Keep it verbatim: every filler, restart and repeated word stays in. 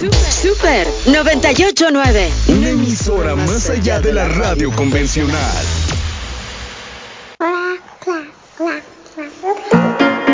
Super noventa y ocho punto nueve. Una emisora más allá de la radio convencional.